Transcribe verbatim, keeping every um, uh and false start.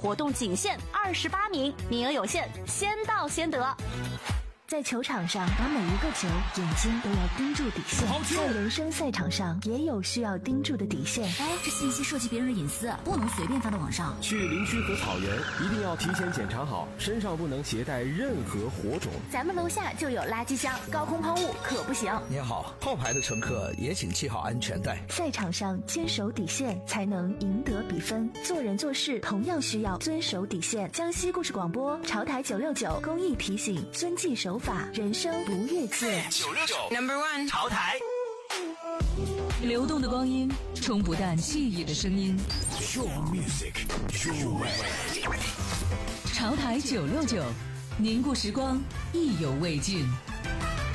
活动仅限二十八名，名额有限，先到先得。 在球场上，把每一个球眼睛都要盯住底线。在人生赛场上，也有需要盯住的底线。 哎，这信息涉及别人的隐私，不能随便发到网上。 去林区和草原，一定要提前检查好，身上不能携带任何火种。 咱们楼下就有垃圾箱，高空抛物可不行。 你好，后排的乘客也请系好安全带。 赛场上坚守底线，才能赢得比分。做人做事同样需要遵守底线。江西故事广播潮台九六九公益提醒：遵纪守法，人生不越界。 九六九 Number One 潮台。 流动的光阴，冲不淡记忆的声音。 Your music, your way。 潮台九六九，凝固时光，意犹未尽。